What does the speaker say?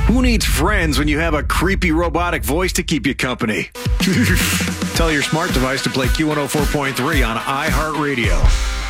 Who needs friends when you have a creepy robotic voice to keep you company? Tell your smart device to play Q104.3 on iHeartRadio.